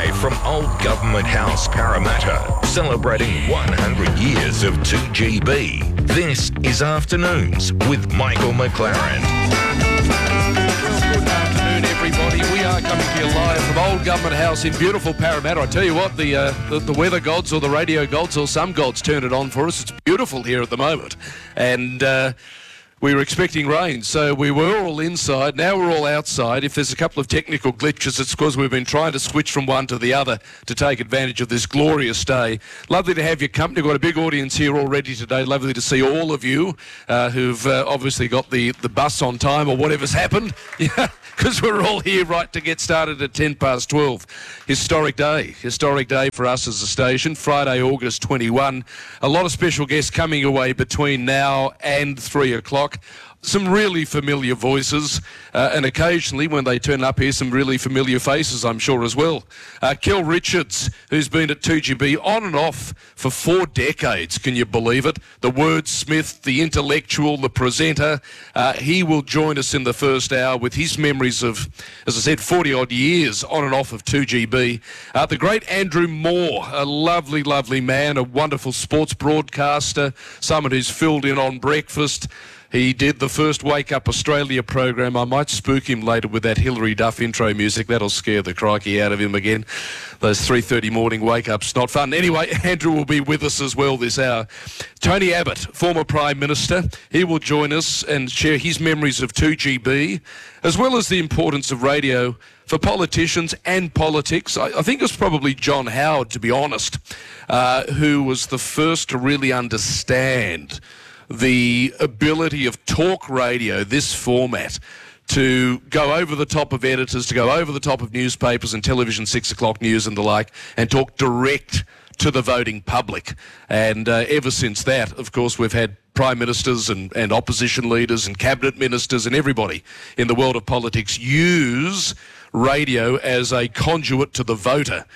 Live from Old Government House, Parramatta, celebrating 100 years of 2GB. This is Afternoons with Michael McLaren. Good afternoon, everybody. We are coming to you live from Old Government House in beautiful Parramatta. I tell you what, the weather gods or the radio gods or some gods turn it on for us. It's beautiful here at the moment. And we were expecting rain, so we were all inside. Now we're all outside. If there's a couple of technical glitches, it's because we've been trying to switch from one to the other to take advantage of this glorious day. Lovely to have your company. We've got a big audience here already today. Lovely to see all of you who've obviously got the bus on time or whatever's happened. Yeah, because we're all here right to get started at 12:10. Historic day for us as a station. Friday, August 21. A lot of special guests coming away between now and 3 o'clock. Some really familiar voices, and occasionally when they turn up here, some really familiar faces, I'm sure, as well. Kel Richards, who's been at 2GB on and off for 4 decades, can you believe it? The wordsmith, the intellectual, the presenter. He will join us in the first hour with his memories of, as I said, 40-odd years on and off of 2GB. The great Andrew Moore, a lovely, lovely man, a wonderful sports broadcaster, someone who's filled in on breakfast. He did the first Wake Up Australia program. I might spook him later with that Hilary Duff intro music. That'll scare the crikey out of him again. Those 3:30 morning wake-ups, not fun. Anyway, Andrew will be with us as well this hour. Tony Abbott, former Prime Minister. He will join us and share his memories of 2GB, as well as the importance of radio for politicians and politics. I think it was probably John Howard, to be honest, who was the first to really understand the ability of talk radio, this format, to go over the top of editors, to go over the top of newspapers and television, 6 o'clock news and the like, and talk direct to the voting public. And ever since that, of course, we've had prime ministers and opposition leaders and cabinet ministers and everybody in the world of politics use radio as a conduit to the voter.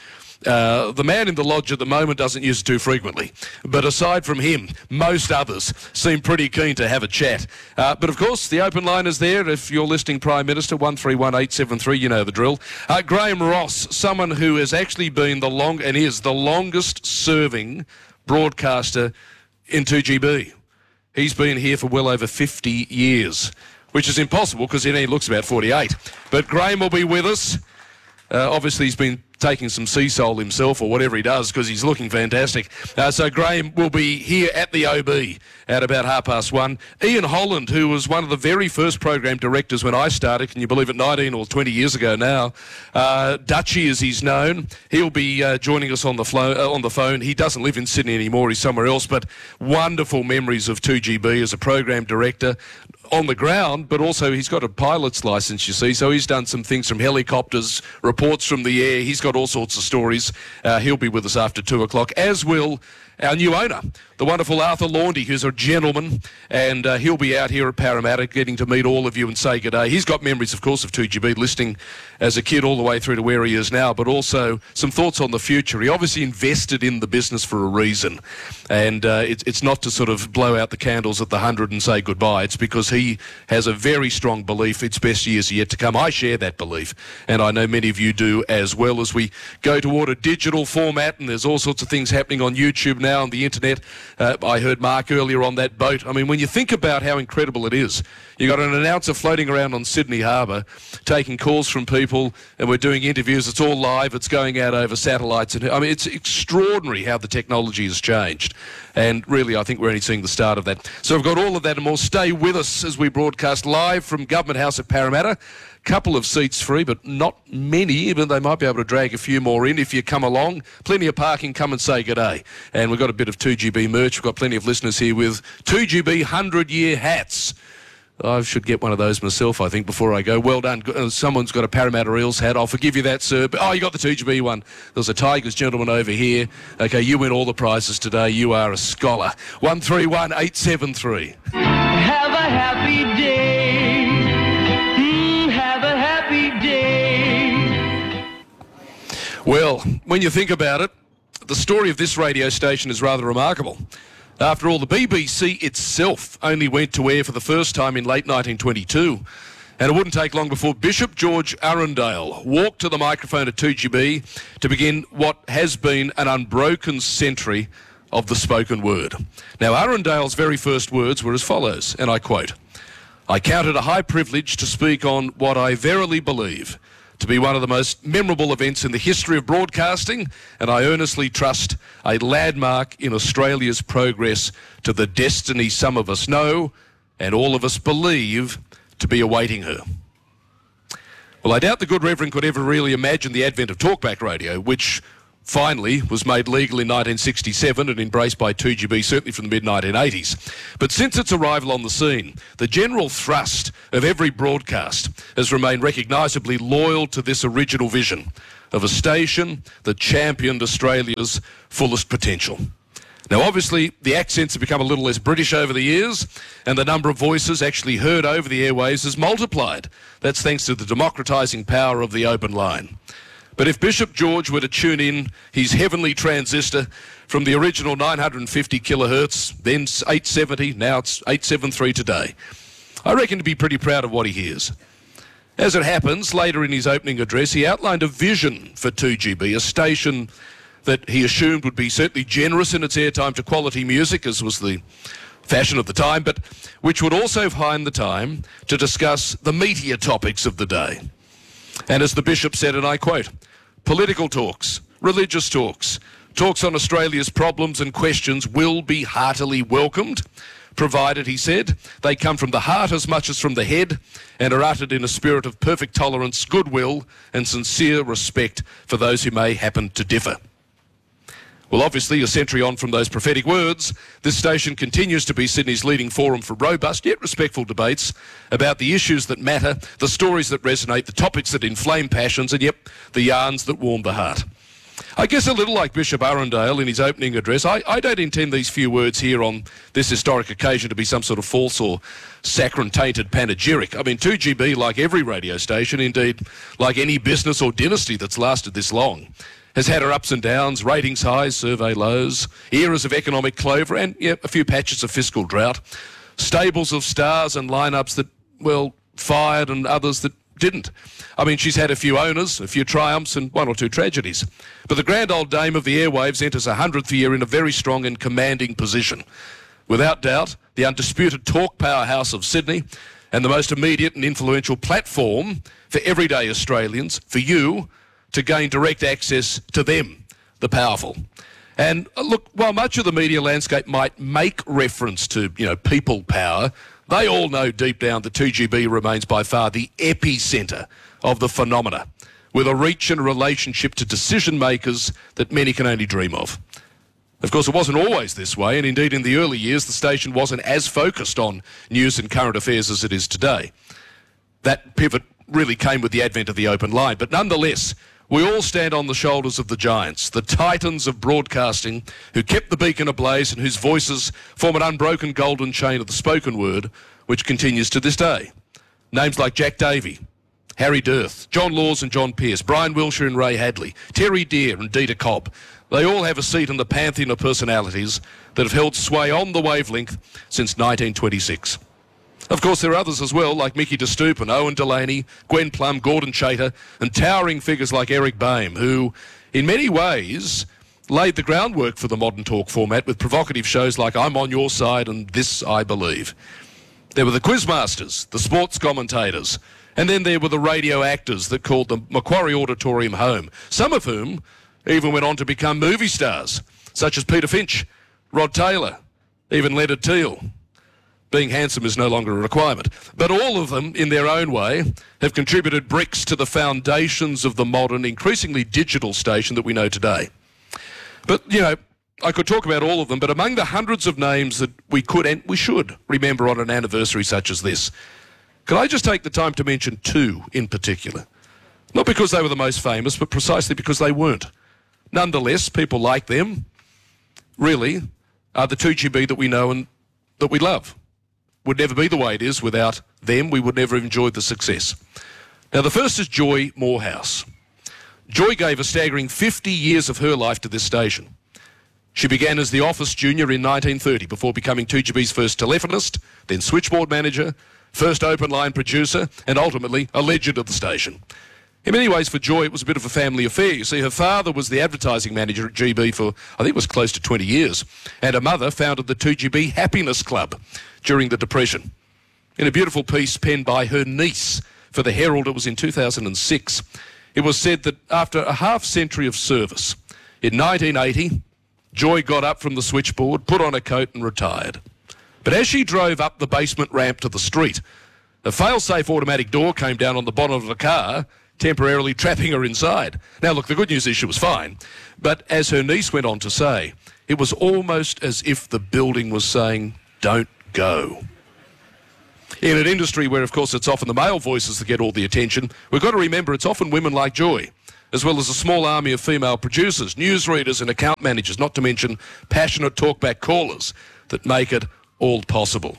The man in the lodge at the moment doesn't use it too frequently, but aside from him, most others seem pretty keen to have a chat. But of course, the open line is there. If you're listening, Prime Minister, 131873, you know the drill. Graham Ross, someone who has actually been is the longest serving broadcaster in 2GB. He's been here for well over 50 years, which is impossible because he looks about 48. But Graham will be with us. Obviously, he's been taking some sea salt himself or whatever he does because he's looking fantastic. So Graham will be here at the OB at about 1:30. Ian Holland, who was one of the very first program directors when I started, can you believe it, 19 or 20 years ago now. Dutchy, as he's known, he'll be joining us on the phone. He doesn't live in Sydney anymore, he's somewhere else, but wonderful memories of 2GB as a program director on the ground, but also he's got a pilot's license, you see, so he's done some things from helicopters, reports from the air. He's got all sorts of stories. He'll be with us after 2 o'clock, as will our new owner, the wonderful Arthur Laundy, who's a gentleman, and he'll be out here at Parramatta getting to meet all of you and say good day. He's got memories, of course, of 2GB, listening as a kid all the way through to where he is now, but also some thoughts on the future. He obviously invested in the business for a reason, and it's not to sort of blow out the candles at the 100 and say goodbye. It's because he has a very strong belief its best years are yet to come. I share that belief, and I know many of you do as well. As we go toward a digital format, and there's all sorts of things happening on YouTube now, on the internet. I heard Mark earlier on that boat. I mean, when you think about how incredible it is, you got an announcer floating around on Sydney Harbour, taking calls from people, and we're doing interviews. It's all live. It's going out over satellites. And I mean, it's extraordinary how the technology has changed. And really, I think we're only seeing the start of that. So we've got all of that and more. Stay with us as we broadcast live from Government House at Parramatta. Couple of seats free, but not many, but they might be able to drag a few more in if you come along. Plenty of parking, come and say good day. And we've got a bit of 2GB merch. We've got plenty of listeners here with 2GB 100-year hats. I should get one of those myself, I think, before I go. Well done. Someone's got a Parramatta Eels hat. I'll forgive you that, sir. Oh, you got the 2GB one. There's a Tigers gentleman over here. Okay, you win all the prizes today. You are a scholar. 131873. Have a happy day. Have a happy day. Well, when you think about it, the story of this radio station is rather remarkable. After all, the BBC itself only went to air for the first time in late 1922. And it wouldn't take long before Bishop George Arundale walked to the microphone at 2GB to begin what has been an unbroken century of the spoken word. Now, Arundale's very first words were as follows, and I quote, "I count it a high privilege to speak on what I verily believe to be one of the most memorable events in the history of broadcasting, and I earnestly trust a landmark in Australia's progress to the destiny some of us know and all of us believe to be awaiting her." Well, I doubt the good Reverend could ever really imagine the advent of talkback radio, which finally was made legal in 1967 and embraced by 2GB certainly from the mid-1980s. But since its arrival on the scene, the general thrust of every broadcast has remained recognisably loyal to this original vision of a station that championed Australia's fullest potential. Now, obviously, the accents have become a little less British over the years, and the number of voices actually heard over the airwaves has multiplied. That's thanks to the democratising power of the open line. But if Bishop George were to tune in his heavenly transistor from the original 950 kilohertz, then 870, now it's 873 today, I reckon he'd be pretty proud of what he hears. As it happens, later in his opening address, he outlined a vision for 2GB, a station that he assumed would be certainly generous in its airtime to quality music, as was the fashion of the time, but which would also find the time to discuss the meatier topics of the day. And as the Bishop said, and I quote, "Political talks, religious talks, talks on Australia's problems and questions will be heartily welcomed, provided," he said, "they come from the heart as much as from the head and are uttered in a spirit of perfect tolerance, goodwill and sincere respect for those who may happen to differ." Well, obviously, a century on from those prophetic words, this station continues to be Sydney's leading forum for robust yet respectful debates about the issues that matter, the stories that resonate, the topics that inflame passions, and, the yarns that warm the heart. I guess a little like Bishop Arundale in his opening address, I don't intend these few words here on this historic occasion to be some sort of false or saccharine-tainted panegyric. I mean, 2GB, like every radio station, indeed like any business or dynasty that's lasted this long, has had her ups and downs, ratings highs, survey lows, eras of economic clover and, a few patches of fiscal drought, stables of stars and lineups that, fired and others that didn't. I mean, she's had a few owners, a few triumphs and one or two tragedies. But the grand old dame of the airwaves enters her 100th year in a very strong and commanding position. Without doubt, the undisputed talk powerhouse of Sydney and the most immediate and influential platform for everyday Australians, for you, to gain direct access to them, the powerful. And look, while much of the media landscape might make reference to, people power, they all know deep down that 2GB remains by far the epicentre of the phenomena, with a reach and a relationship to decision makers that many can only dream of. Of course, it wasn't always this way, and indeed in the early years, the station wasn't as focused on news and current affairs as it is today. That pivot really came with the advent of the open line, but nonetheless, we all stand on the shoulders of the giants, the titans of broadcasting, who kept the beacon ablaze and whose voices form an unbroken golden chain of the spoken word, which continues to this day. Names like Jack Davey, Harry Dirth, John Laws and John Pearce, Brian Wilshire and Ray Hadley, Terry Deer and Dieter Cobb. They all have a seat in the pantheon of personalities that have held sway on the wavelength since 1926. Of course, there are others as well, like Mickey de Stoop and Owen Delaney, Gwen Plum, Gordon Chater, and towering figures like Eric Boehm, who, in many ways, laid the groundwork for the modern talk format with provocative shows like I'm on Your Side and This I Believe. There were the quizmasters, the sports commentators, and then there were the radio actors that called the Macquarie Auditorium home, some of whom even went on to become movie stars, such as Peter Finch, Rod Taylor, even Leonard Teal. Being handsome is no longer a requirement. But all of them, in their own way, have contributed bricks to the foundations of the modern, increasingly digital station that we know today. But, I could talk about all of them, but among the hundreds of names that we could and we should remember on an anniversary such as this, could I just take the time to mention two in particular? Not because they were the most famous, but precisely because they weren't. Nonetheless, people like them, really, are the 2GB that we know and that we love. Would never be the way it is without them. We would never have enjoyed the success. Now, the first is Joy Moorhouse. Joy gave a staggering 50 years of her life to this station. She began as the office junior in 1930 before becoming 2GB's first telephonist, then switchboard manager, first open line producer, and ultimately a legend of the station. In many ways, for Joy, it was a bit of a family affair. You see, her father was the advertising manager at GB for, I think it was close to 20 years, and her mother founded the 2GB Happiness Club during the Depression. In a beautiful piece penned by her niece for the Herald, it was in 2006, it was said that after a half-century of service, in 1980, Joy got up from the switchboard, put on a coat and retired. But as she drove up the basement ramp to the street, a fail-safe automatic door came down on the bonnet of the car, temporarily trapping her inside. Now, look, the good news is she was fine, but as her niece went on to say, it was almost as if the building was saying, "Don't go." In an industry where, of course, it's often the male voices that get all the attention, we've got to remember it's often women like Joy, as well as a small army of female producers, newsreaders and account managers, not to mention passionate talkback callers, that make it all possible.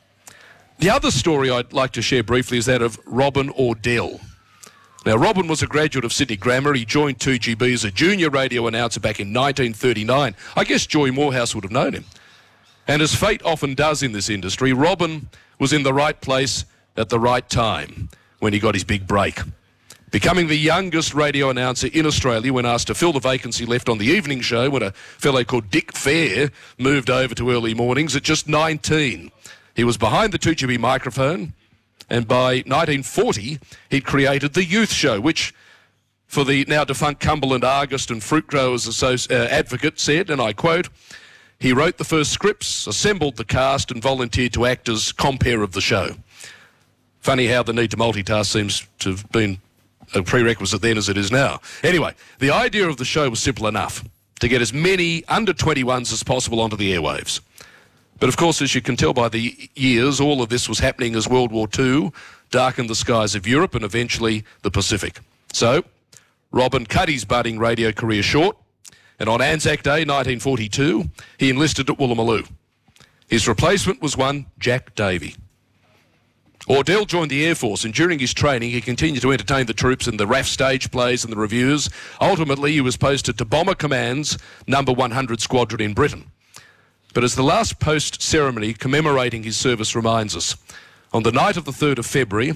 The other story I'd like to share briefly is that of Robin Ordell. Now, Robin was a graduate of Sydney Grammar. He joined 2GB as a junior radio announcer back in 1939. I guess Joy Morehouse would have known him. And as fate often does in this industry, Robin was in the right place at the right time when he got his big break. Becoming the youngest radio announcer in Australia when asked to fill the vacancy left on the evening show when a fellow called Dick Fair moved over to early mornings at just 19. He was behind the 2GB microphone, and by 1940, he'd created the Youth Show, which, for the now defunct Cumberland Argus and Fruit Growers Advocate, said, and I quote, "He wrote the first scripts, assembled the cast, and volunteered to act as compere of the show." Funny how the need to multitask seems to have been a prerequisite then as it is now. Anyway, the idea of the show was simple enough: to get as many under 21s as possible onto the airwaves. But of course, as you can tell by the years, all of this was happening as World War II darkened the skies of Europe and eventually the Pacific. So, Robin cut his budding radio career short, and on Anzac Day 1942, he enlisted at Woolloomooloo. His replacement was one Jack Davey. Ordell joined the Air Force, and during his training he continued to entertain the troops in the RAF stage plays and the reviews. Ultimately, he was posted to Bomber Command's No. 100 Squadron in Britain. But as the last post ceremony commemorating his service reminds us, on the night of the 3rd of February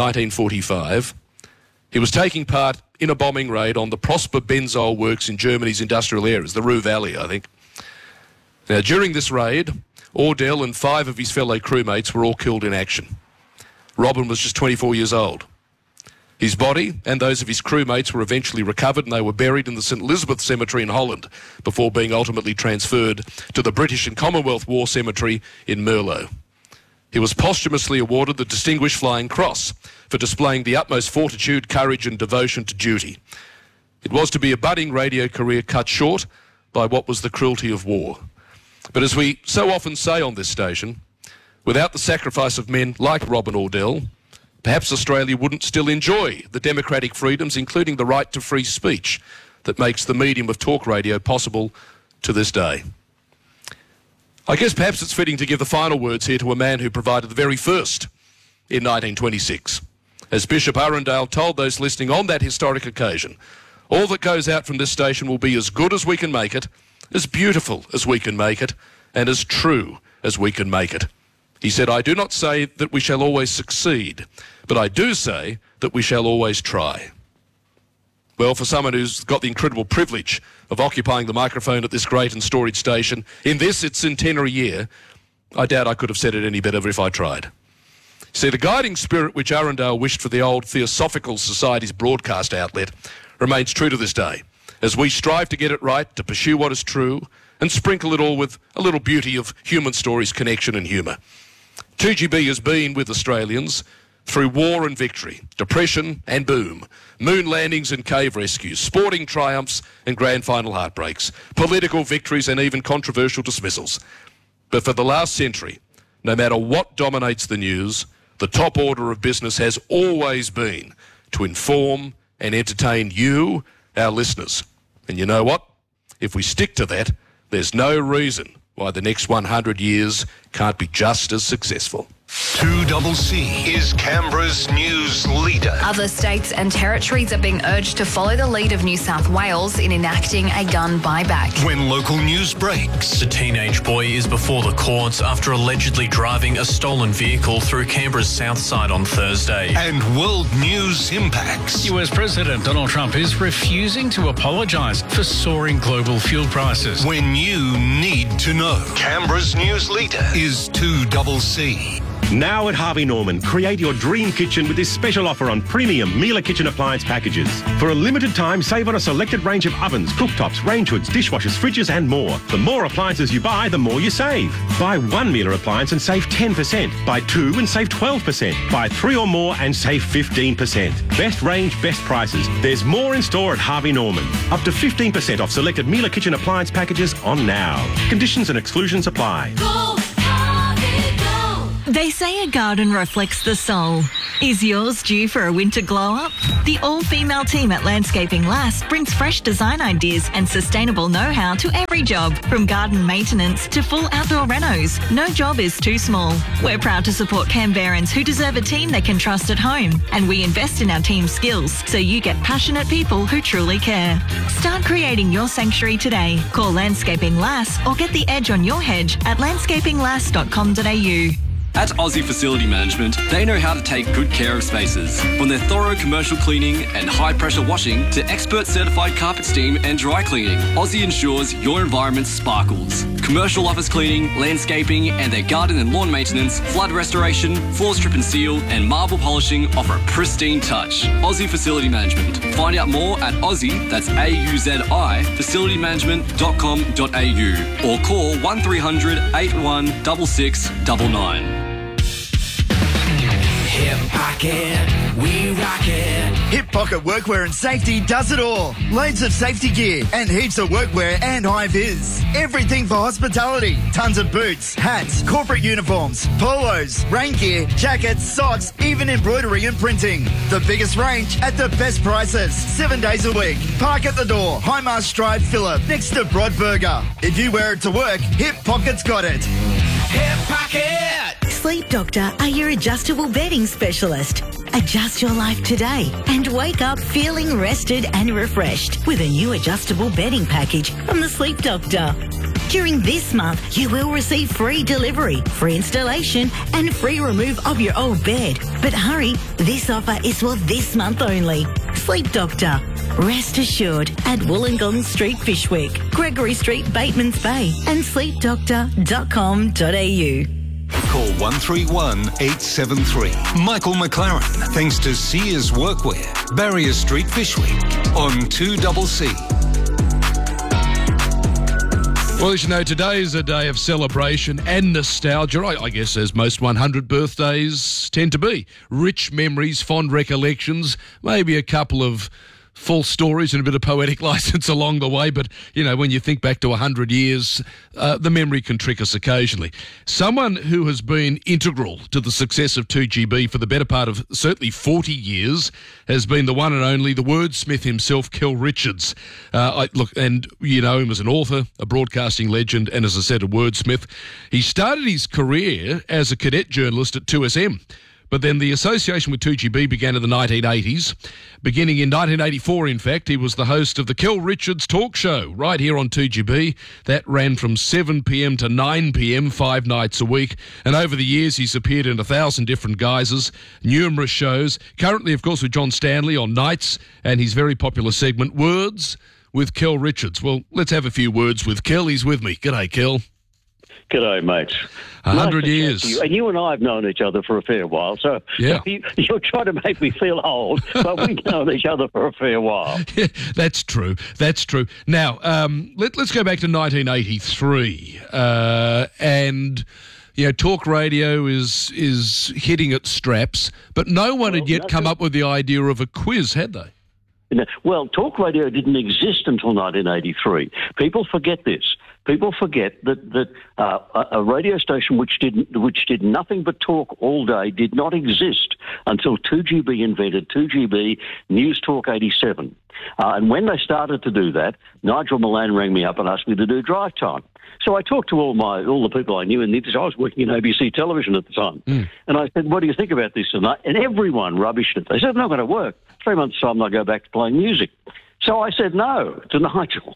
1945, he was taking part in a bombing raid on the Prosper Benzol works in Germany's industrial areas, the Ruhr Valley, I think. Now, during this raid, Ordell and 5 of his fellow crewmates were all killed in action. Robin was just 24 years old. His body and those of his crewmates were eventually recovered, and they were buried in the St Elizabeth Cemetery in Holland before being ultimately transferred to the British and Commonwealth War Cemetery in Merlot. He was posthumously awarded the Distinguished Flying Cross for displaying the utmost fortitude, courage and devotion to duty. It was to be a budding radio career cut short by what was the cruelty of war. But as we so often say on this station, without the sacrifice of men like Robin Ordell, perhaps Australia wouldn't still enjoy the democratic freedoms, including the right to free speech, that makes the medium of talk radio possible to this day. I guess perhaps it's fitting to give the final words here to a man who provided the very first in 1926. As Bishop Arundel told those listening on that historic occasion, all that goes out from this station will be as good as we can make it, as beautiful as we can make it, and as true as we can make it. He said, "I do not say that we shall always succeed, but I do say that we shall always try." Well, for someone who's got the incredible privilege of occupying the microphone at this great and storied station, in this, its centenary year, I doubt I could have said it any better if I tried. See, the guiding spirit which Arundel wished for the old Theosophical Society's broadcast outlet remains true to this day, as we strive to get it right, to pursue what is true, and sprinkle it all with a little beauty of human stories, connection and humour. 2GB has been with Australians through war and victory, depression and boom, moon landings and cave rescues, sporting triumphs and grand final heartbreaks, political victories and even controversial dismissals. But for the last century, no matter what dominates the news, the top order of business has always been to inform and entertain you, our listeners. And you know what? If we stick to that, there's no reason why the next 100 years can't be just as successful. 2CC is Canberra's news leader. Other states and territories are being urged to follow the lead of New South Wales in enacting a gun buyback. When local news breaks. The teenage boy is before the courts after allegedly driving a stolen vehicle through Canberra's south side on Thursday. And world news impacts. US President Donald Trump is refusing to apologise for soaring global fuel prices. When you need to know. Canberra's news leader is 2CC. Now at Harvey Norman, create your dream kitchen with this special offer on premium Miele kitchen appliance packages. For a limited time, save on a selected range of ovens, cooktops, range hoods, dishwashers, fridges and more. The more appliances you buy, the more you save. Buy one Miele appliance and save 10%. Buy two and save 12%. Buy three or more and save 15%. Best range, best prices. There's more in store at Harvey Norman. Up to 15% off selected Miele kitchen appliance packages on now. Conditions and exclusions apply. They say a garden reflects the soul. Is yours due for a winter glow-up? The all-female team at Landscaping Lass brings fresh design ideas and sustainable know-how to every job, from garden maintenance to full outdoor renos. No job is too small. We're proud to support Canberrans who deserve a team they can trust at home, and we invest in our team's skills so you get passionate people who truly care. Start creating your sanctuary today. Call Landscaping Lass or get the edge on your hedge at landscapinglass.com.au. At Aussie Facility Management, they know how to take good care of spaces. From their thorough commercial cleaning and high-pressure washing to expert certified carpet steam and dry cleaning, Aussie ensures your environment sparkles. Commercial office cleaning, landscaping and their garden and lawn maintenance, flood restoration, floor strip and seal and marble polishing offer a pristine touch. Aussie Facility Management. Find out more at Aussie, that's AUZI, facilitymanagement.com.au or call 1300 81 6699. Hip Pocket, we rock it. Hip Pocket Workwear and Safety does it all. Loads of safety gear and heaps of workwear and high vis. Everything for hospitality. Tons of boots, hats, corporate uniforms, polos, rain gear, jackets, socks, even embroidery and printing. The biggest range at the best prices. 7 days a week. Park at the door. Highmast Drive, Phillip, next to Broadburger. If you wear it to work, Hip Pocket's got it. Hip Pocket! Sleep Doctor are your adjustable bedding specialist. Adjust your life today and wake up feeling rested and refreshed with a new adjustable bedding package from the Sleep Doctor. During this month, you will receive free delivery, free installation and free remove of your old bed. But hurry, this offer is for this month only. Sleep Doctor. Rest assured at Wollongong Street, Fishwick, Gregory Street, Batemans Bay and sleepdoctor.com.au. Call 131 873. Michael McLaren, thanks to Sears Workwear, Barrier Street, Fishwick, on 2CC. Well, as you know, today is a day of celebration and nostalgia, I guess, as most 100 birthdays tend to be. Rich memories, fond recollections, maybe a couple of false stories and a bit of poetic license along the way. But, you know, when you think back to 100 years, the memory can trick us occasionally. Someone who has been integral to the success of 2GB for the better part of certainly 40 years has been the one and only, the wordsmith himself, Kel Richards. And you know him as an author, a broadcasting legend, and as I said, a wordsmith. He started his career as a cadet journalist at 2SM. But then the association with 2GB began in the 1980s. Beginning in 1984, in fact, he was the host of the Kel Richards Talk Show right here on 2GB. That ran from 7 p.m. to 9 p.m. 5 nights a week. And over the years, he's appeared in 1,000 different guises, numerous shows. Currently, of course, with John Stanley on nights and his very popular segment, Words with Kel Richards. Well, let's have a few words with Kel. He's with me. G'day, Kel. G'day, mate. 100 years. You. And you and I have known each other for a fair while, so yeah. You're trying to make me feel old, but we've known each other for a fair while. Yeah, that's true. That's true. Now, let's go back to 1983. And, you know, talk radio is hitting its straps, but no one had yet come up with the idea of a quiz, had they? Well, talk radio didn't exist until 1983. People forget this. People forget that a radio station which did nothing but talk all day did not exist until 2GB invented 2GB News Talk 87. And when they started to do that, Nigel Milan rang me up and asked me to do drive time. So I talked to all the people I knew in the industry. I was working in ABC television at the time. And I said, what do you think about this? And everyone rubbished it. They said, it's not going to work. 3 months' time, I'll go back to playing music. So I said no to Nigel.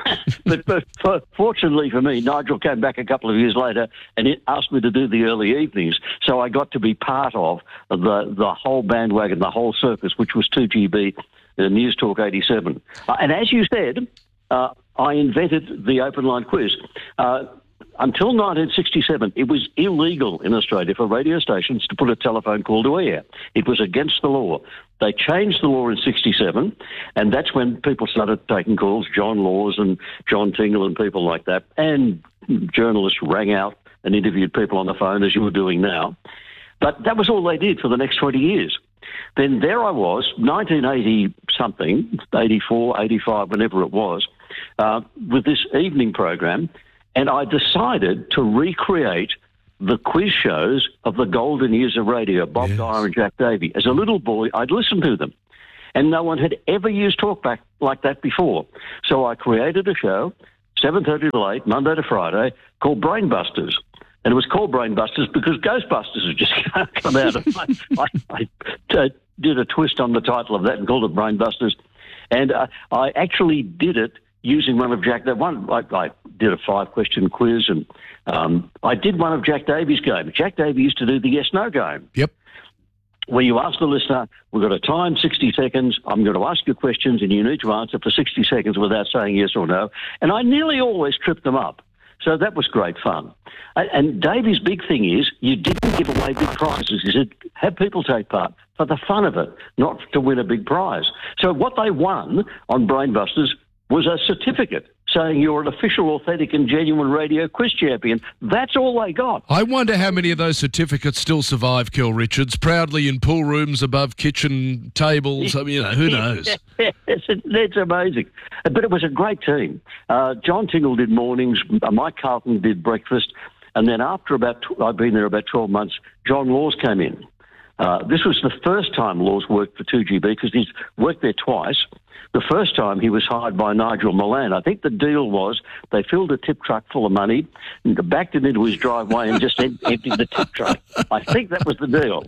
but fortunately for me, Nigel came back a couple of years later and it asked me to do the early evenings. So I got to be part of the whole bandwagon, the whole circus, which was 2GB News Talk 87. And as you said, I invented the open line quiz. Until 1967, it was illegal in Australia for radio stations to put a telephone call to air. It was against the law. They changed the law in 67, and that's when people started taking calls, John Laws and John Tingle and people like that, and journalists rang out and interviewed people on the phone, as you were doing now. But that was all they did for the next 20 years. Then there I was, 1980-something, 84, 85, whenever it was, with this evening program, and I decided to recreate the quiz shows of the golden years of radio, Bob Dyer and Jack Davey. As a little boy, I'd listened to them, and no one had ever used talkback like that before. So I created a show, 7:30 to 8, Monday to Friday, called Brainbusters. And it was called Brainbusters because Ghostbusters had just come out. I did a twist on the title of that and called it Brainbusters. And I actually did it using one of I did a 5-question quiz, and I did one of Jack Davies' game. Jack Davey used to do the yes-no game. Yep. Where you ask the listener, we've got a time, 60 seconds, I'm going to ask you questions, and you need to answer for 60 seconds without saying yes or no. And I nearly always tripped them up. So that was great fun. And Davey's big thing is you didn't give away big prizes. He said, have people take part for the fun of it, not to win a big prize. So what they won on Brainbusters was a certificate saying you're an official, authentic and genuine radio quiz champion. That's all they got. I wonder how many of those certificates still survive, Kel Richards, proudly in pool rooms above kitchen tables. I mean, who knows? It's amazing. But it was a great team. John Tingle did mornings, Mike Carlton did breakfast, and then after I'd been there about 12 months, John Laws came in. This was the first time Laws worked for 2GB because he's worked there twice. The first time he was hired by Nigel Milan. I think the deal was they filled a tip truck full of money, backed it into his driveway and just emptied the tip truck. I think that was the deal.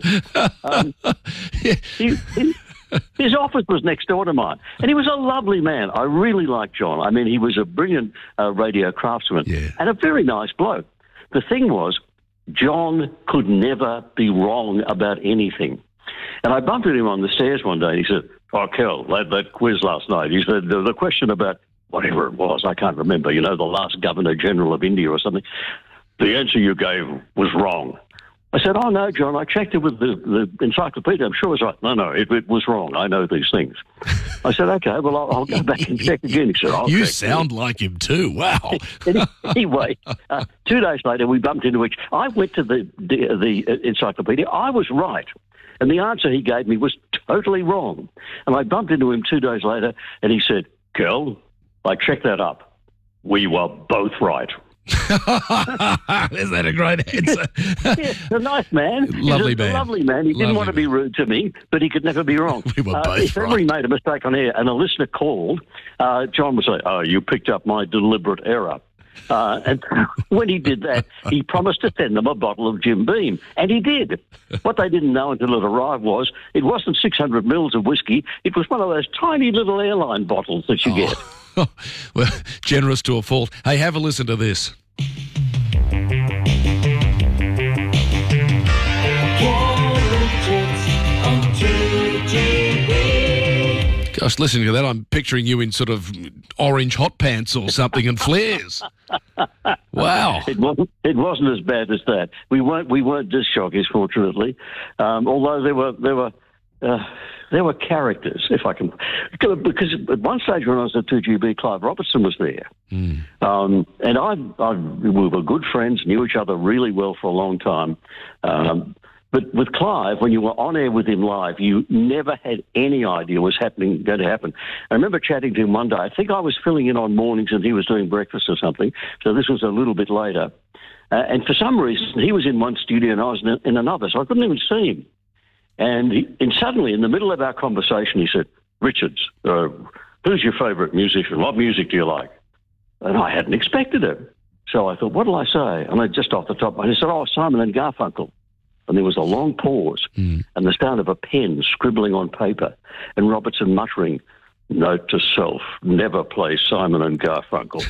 His office was next door to mine. And he was a lovely man. I really liked John. I mean, he was a brilliant radio craftsman and a very nice bloke. The thing was, John could never be wrong about anything. And I bumped into him on the stairs one day and he said, oh, Kel, that quiz last night. He said, the question about whatever it was, I can't remember, the last Governor-General of India or something, the answer you gave was wrong. I said, oh, no, John, I checked it with the encyclopedia. I'm sure it was right. No, it was wrong. I know these things. I said, okay, well, I'll go back and check again. He said, you sound like him too. Wow. Anyway, 2 days later, we bumped into each. I went to the encyclopedia. I was right. And the answer he gave me was totally wrong. And I bumped into him 2 days later, and he said, Kel, I checked that up. We were both right. Isn't that a great answer? A nice man. Lovely man. Lovely man. He didn't want to be rude to me, but he could never be wrong. We were both if ever he made a mistake on air and a listener called, John would say, oh, you picked up my deliberate error. And when he did that, he promised to send them a bottle of Jim Beam. And he did. What they didn't know until it arrived was it wasn't 600 mils of whiskey. It was one of those tiny little airline bottles that you get. Well, generous to a fault. Hey, have a listen to this. Gosh, listening to that, I'm picturing you in sort of orange hot pants or something and flares. Wow. It wasn't as bad as that. We weren't disc jockeys, fortunately. Although there were characters, if I can, because at one stage when I was at 2GB, Clive Robertson was there, and we were good friends, knew each other really well for a long time. But with Clive, when you were on air with him live, you never had any idea what was going to happen. I remember chatting to him one day. I think I was filling in on mornings and he was doing breakfast or something. So this was a little bit later. And for some reason, he was in one studio and I was in another, so I couldn't even see him. And suddenly, in the middle of our conversation, he said, "Richards, who's your favourite musician? What music do you like?" And I hadn't expected it. So I thought, what'll I say? And I just off the top, I said, Simon and Garfunkel. And there was a long pause and the sound of a pen scribbling on paper and Robertson muttering, "Note to self, never play Simon and Garfunkel."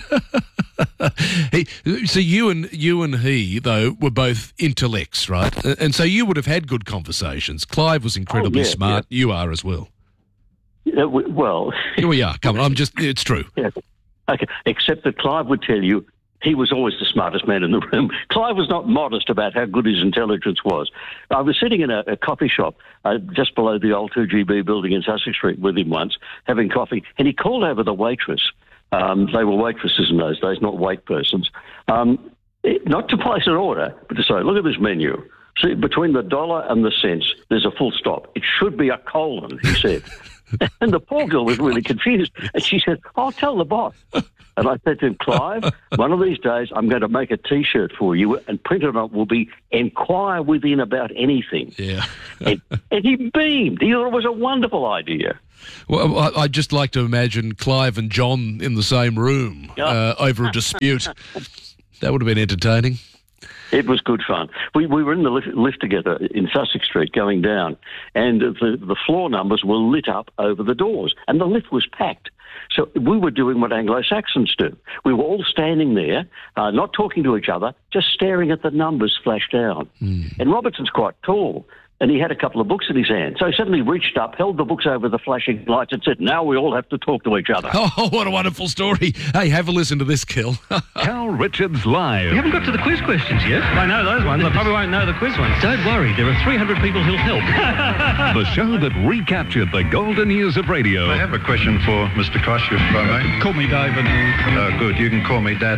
So you and he, though, were both intellects, right? And so you would have had good conversations. Clive was incredibly smart. Yeah. You are as well. Yeah, well... Here we are. Come on, it's true. Yeah. Okay, except that Clive would tell you he was always the smartest man in the room. Clive was not modest about how good his intelligence was. I was sitting in a coffee shop just below the old 2GB building in Sussex Street with him once, having coffee, and he called over the waitress. They were waitresses in those days, not wait persons. Not to place an order, but to say, "Look at this menu. See, between the dollar and the cents, there's a full stop. It should be a colon," he said. And the poor girl was really confused. And she said, "I'll tell the boss." And I said to him, "Clive, one of these days I'm going to make a T-shirt for you and printed on it will be 'Enquire Within About Anything.'" Yeah. and he beamed. He thought it was a wonderful idea. Well, I'd just like to imagine Clive and John in the same room over a dispute. That would have been entertaining. It was good fun. We were in the lift together in Sussex Street going down, and the floor numbers were lit up over the doors, and the lift was packed. So we were doing what Anglo-Saxons do. We were all standing there, not talking to each other, just staring at the numbers flash down. And Robertson's quite tall, and he had a couple of books in his hand. So he suddenly reached up, held the books over the flashing lights and said, "Now we all have to talk to each other." Oh, what a wonderful story. Hey, have a listen to this, Kel. Cal Richards Live. You haven't got to the quiz questions yet. I know those ones. I probably won't know the quiz ones. Don't worry, there are 300 people who'll help. The show that recaptured the golden years of radio. I have a question for Mr. Kosh, if I may. Call me David. Good, you can call me Dad.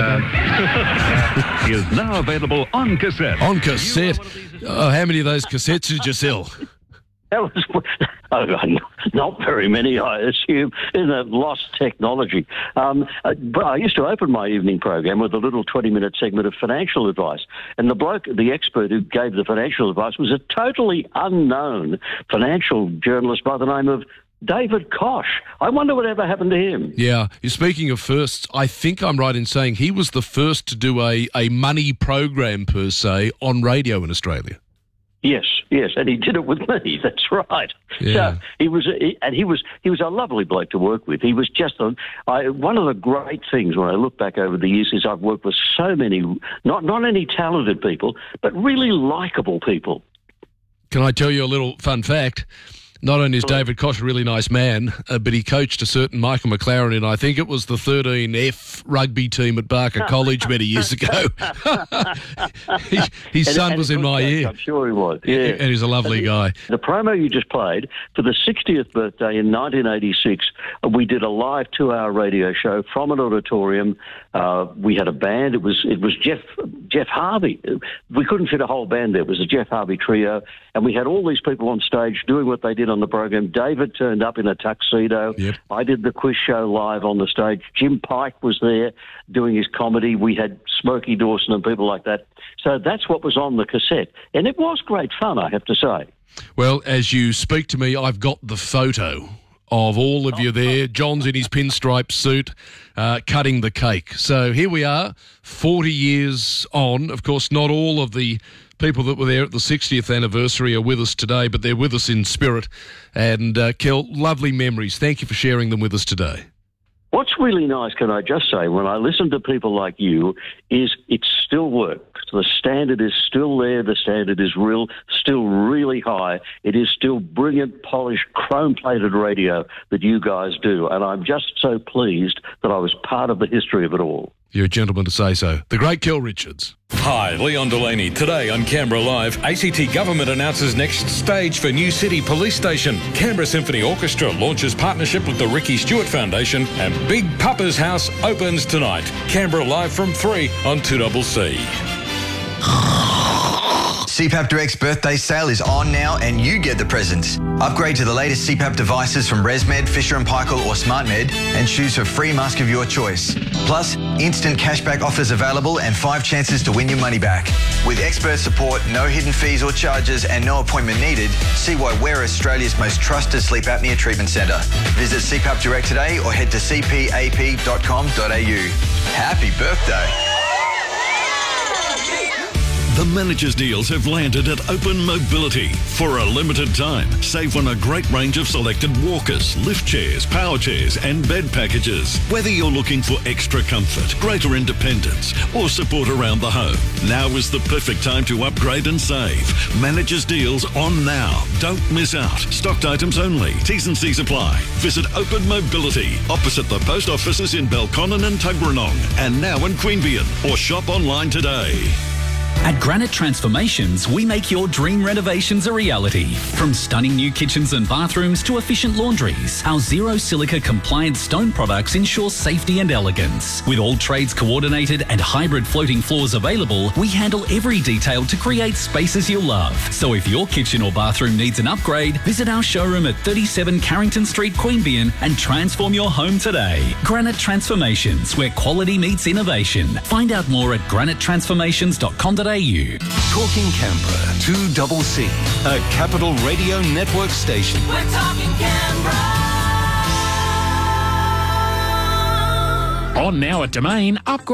Okay. Is now available on cassette. On cassette? Oh, how many of those cassettes did you sell? That was not very many, I assume, in a lost technology. But I used to open my evening program with a little 20-minute segment of financial advice. And the expert who gave the financial advice was a totally unknown financial journalist by the name of David Kosh. I wonder whatever happened to him. Yeah. Speaking of firsts, I think I'm right in saying he was the first to do a money program, per se, on radio in Australia. Yes, and he did it with me. That's right. Yeah. So he was a lovely bloke to work with. He was just one of the great things when I look back over the years is I've worked with so many, not only talented people, but really likeable people. Can I tell you a little fun fact? Not only is David Kosh a really nice man, but he coached a certain Michael McLaren in, I think it was the 13F rugby team at Barker College many years ago. His son was in my ear. I'm sure he was. Yeah. And he's a lovely guy. The promo you just played, for the 60th birthday in 1986, we did a live 2-hour radio show from an auditorium. We had a band. It was Jeff Harvey. We couldn't fit a whole band there. It was a Jeff Harvey trio. And we had all these people on stage doing what they did on the program. David turned up in a tuxedo. Yep. I did the quiz show live on the stage. Jim Pike was there doing his comedy. We had Smokey Dawson and people like that. So that's what was on the cassette. And it was great fun, I have to say. Well, as you speak to me, I've got the photo of all of you there. John's in his pinstripe suit, cutting the cake. So here we are, 40 years on. Of course, not all of the people that were there at the 60th anniversary are with us today, but they're with us in spirit. And, Kel, lovely memories. Thank you for sharing them with us today. What's really nice, can I just say, when I listen to people like you, is it still works. The standard is still there. The standard is still really high. It is still brilliant, polished, chrome-plated radio that you guys do. And I'm just so pleased that I was part of the history of it all. You're a gentleman to say so. The great Kel Richards. Hi, Leon Delaney. Today on Canberra Live, ACT Government announces next stage for New City Police Station. Canberra Symphony Orchestra launches partnership with the Ricky Stewart Foundation, and Big Papa's House opens tonight. Canberra Live from 3 on 2CC. CPAP Direct's birthday sale is on now and you get the presents. Upgrade to the latest CPAP devices from ResMed, Fisher & Paykel or SmartMed and choose a free mask of your choice. Plus, instant cashback offers available and 5 chances to win your money back. With expert support, no hidden fees or charges and no appointment needed, see why we're Australia's most trusted sleep apnea treatment centre. Visit CPAP Direct today or head to cpap.com.au. Happy birthday. The managers' deals have landed at Open Mobility. For a limited time, save on a great range of selected walkers, lift chairs, power chairs and bed packages. Whether you're looking for extra comfort, greater independence or support around the home, now is the perfect time to upgrade and save. Managers' deals on now. Don't miss out. Stocked items only. T's and C's apply. Visit Open Mobility opposite the post offices in Belconnen and Tuggeranong and now in Queanbeyan or shop online today. At Granite Transformations, we make your dream renovations a reality. From stunning new kitchens and bathrooms to efficient laundries, our zero silica compliant stone products ensure safety and elegance. With all trades coordinated and hybrid floating floors available, we handle every detail to create spaces you'll love. So if your kitchen or bathroom needs an upgrade, visit our showroom at 37 Carrington Street, Queanbeyan and transform your home today. Granite Transformations, where quality meets innovation. Find out more at granitetransformations.com.au. Talking Canberra, 2CC, a Capital Radio Network station. We're talking Canberra. On now at Domain, upgrade.